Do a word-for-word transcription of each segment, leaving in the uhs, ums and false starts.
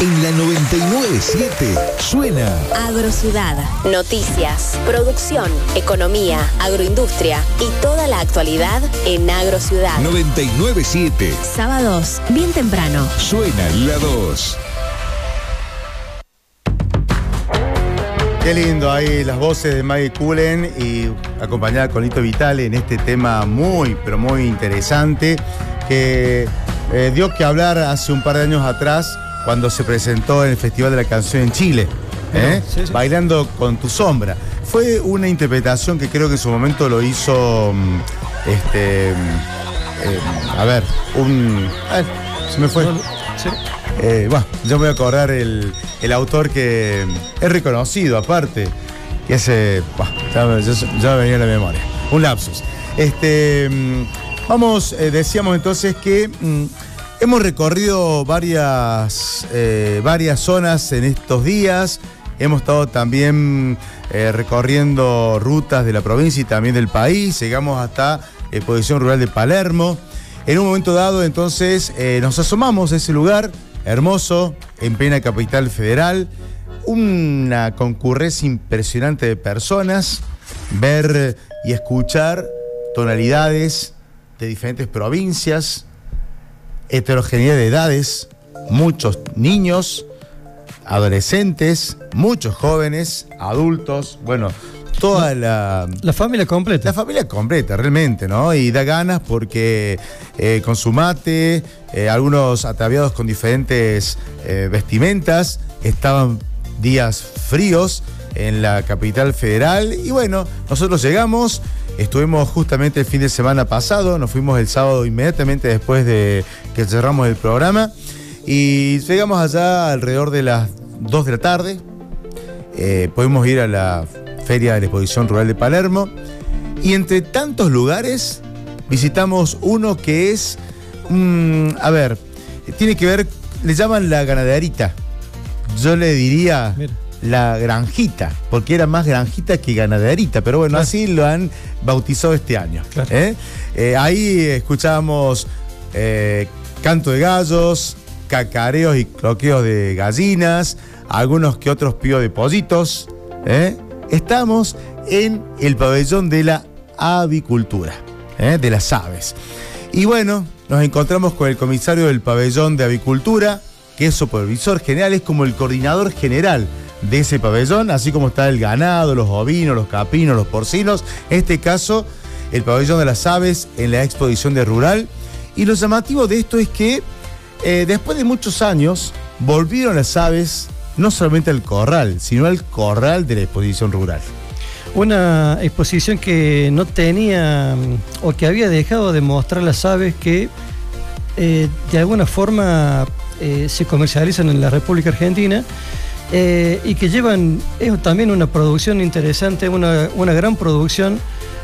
En la noventa y nueve punto siete suena Agrociudad. Noticias, producción, economía, agroindustria y toda la actualidad en Agrociudad. noventa y nueve punto siete. Sábados, bien temprano. Suena la dos. Qué lindo ahí las voces de Maggie Cullen y acompañada con Lito Vitale en este tema muy, pero muy interesante que eh, dio que hablar hace un par de años atrás cuando se presentó en el Festival de la Canción en Chile, ¿eh? Sí, sí. Bailando con tu sombra. Fue una interpretación que creo que en su momento lo hizo, este, eh, a ver, un... Ay, se me fue. Sí. Eh, bueno, yo me voy a acordar el, el autor que es reconocido aparte, y ese, bah, ya, ya, ya me venía a la memoria, un lapsus. Este, vamos, eh, decíamos entonces que mm, hemos recorrido varias, eh, varias zonas en estos días, hemos estado también eh, recorriendo rutas de la provincia y también del país, llegamos hasta eh, Exposición Rural de Palermo. En un momento dado entonces eh, nos asomamos a ese lugar hermoso, en plena capital federal, una concurrencia impresionante de personas, ver y escuchar tonalidades de diferentes provincias, heterogeneidad de edades, muchos niños, adolescentes, muchos jóvenes, adultos, bueno, toda la... La familia completa. La familia completa, realmente, ¿no? Y da ganas porque eh, con su mate, eh, algunos ataviados con diferentes eh, vestimentas, estaban días fríos en la capital federal. Y bueno, nosotros llegamos, estuvimos justamente el fin de semana pasado, nos fuimos el sábado inmediatamente después de que cerramos el programa. Y llegamos allá alrededor de las dos de la tarde. Eh, pudimos ir a la Feria de la Exposición Rural de Palermo y entre tantos lugares visitamos uno que es, mmm, a ver, tiene que ver, le llaman la ganaderita, yo le diría Mira. la granjita, porque era más granjita que ganaderita, pero bueno, claro, así lo han bautizado este año. Claro. ¿eh? Eh, ahí escuchamos eh, canto de gallos, cacareos y cloqueos de gallinas, algunos que otros píos de pollitos, ¿eh? Estamos en el pabellón de la avicultura, ¿eh? de las aves. Y bueno, nos encontramos con el comisario del pabellón de avicultura, que es supervisor general, es como el coordinador general de ese pabellón, así como está el ganado, los ovinos, los caprinos, los porcinos. En este caso, el pabellón de las aves en la exposición de rural. Y lo llamativo de esto es que eh, después de muchos años volvieron las aves no solamente al corral, sino al corral de la exposición rural. Una exposición que no tenía, o que había dejado de mostrar las aves que eh, de alguna forma eh, se comercializan en la República Argentina eh, y que llevan es también una producción interesante, una, una gran producción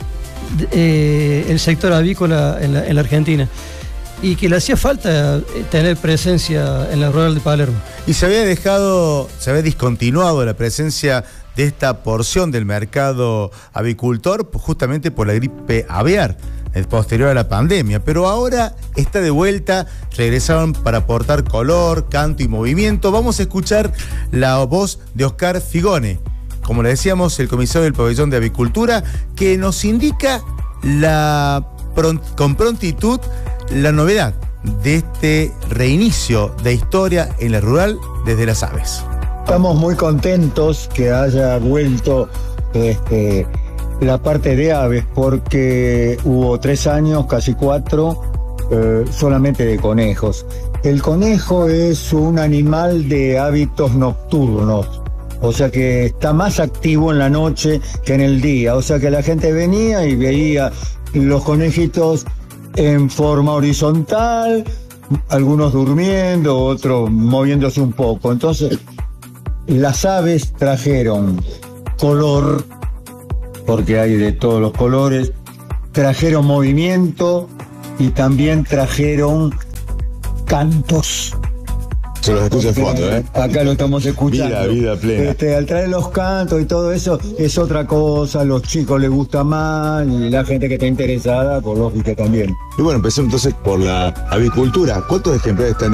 eh, el sector avícola en la, en la Argentina. Y que le hacía falta tener presencia en la rural de Palermo. Y se había dejado, se había discontinuado la presencia de esta porción del mercado avicultor justamente por la gripe aviar, posterior a la pandemia. Pero ahora está de vuelta, regresaron para aportar color, canto y movimiento. Vamos a escuchar la voz de Oscar Figone, como le decíamos, el comisario del pabellón de avicultura, que nos indica la, con prontitud la novedad de este reinicio de historia en la rural desde las aves. Estamos muy contentos que haya vuelto este, la parte de aves, porque hubo tres años, casi cuatro, eh, solamente de conejos. El conejo es un animal de hábitos nocturnos, o sea que está más activo en la noche que en el día. O sea que la gente venía y veía los conejitos en forma horizontal, algunos durmiendo, otros moviéndose un poco. Entonces, las aves trajeron color, porque hay de todos los colores, trajeron movimiento y también trajeron cantos. Se los escucha de fondo, ¿eh? Acá lo estamos escuchando. Vida, vida plena. Este, al traer los cantos y todo eso, es otra cosa, a los chicos les gusta más, y la gente que está interesada, por lógica también. Y bueno, empecemos entonces por la avicultura. ¿Cuántos ejemplares están